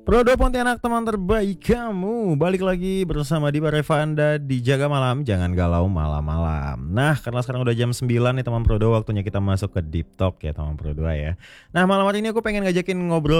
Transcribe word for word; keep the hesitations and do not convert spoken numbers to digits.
Prodo Pontianak, teman terbaik kamu. Balik lagi bersama Diba Reva Anda di Jaga Malam, jangan galau malam-malam. Nah, karena sekarang udah jam sembilan nih teman Prodo, waktunya kita masuk ke Deep Talk ya teman Prodo ya. Nah, malam hari ini aku pengen ngajakin ngobrol